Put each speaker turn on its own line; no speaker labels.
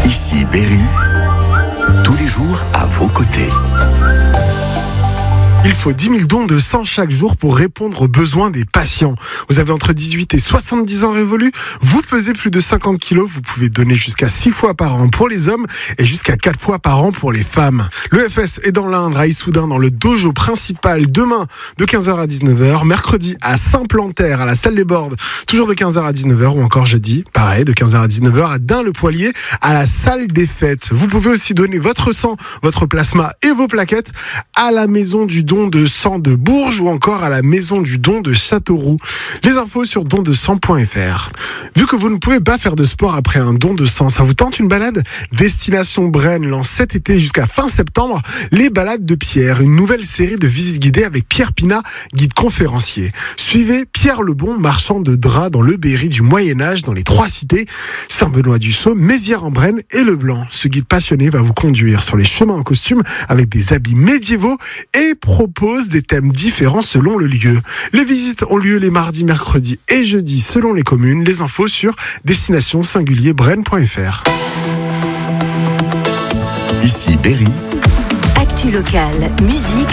Ici Berry, tous les jours à vos côtés.
Il faut 10 000 dons de sang chaque jour pour répondre aux besoins des patients. Vous avez entre 18 et 70 ans révolus, vous pesez plus de 50 kilos, vous pouvez donner jusqu'à 6 fois par an pour les hommes et jusqu'à 4 fois par an pour les femmes. Le FS est dans l'Indre, à Issoudun, dans le dojo principal, demain de 15h à 19h, mercredi à Saint-Plantaire, à la salle des Bordes, toujours de 15h à 19h, ou encore jeudi, pareil, de 15h à 19h, à Dun-le-Poilier, à la salle des fêtes. Vous pouvez aussi donner votre sang, votre plasma et vos plaquettes à la maison du don de sang de Bourges ou encore à la maison du don de Châteauroux. Les infos sur dondesang.fr. Vu que vous ne pouvez pas faire de sport après un don de sang, ça vous tente une balade ? Destination Brenne lance cet été jusqu'à fin septembre les balades de Pierre, une nouvelle série de visites guidées avec Pierre Pinat, guide conférencier. Suivez Pierre Lebon, marchand de draps dans le Berry du Moyen-Âge, dans les 3 cités, Saint-Benoît-du-Sault, Mézières-en-Brenne et Leblanc. Ce guide passionné va vous conduire sur les chemins en costume avec des habits médiévaux et propose des thèmes différents selon le lieu. Les visites ont lieu les mardis, mercredis et jeudis selon les communes. Les infos sur destination-brenne.fr.
Ici Berry.
Actu locale, musique,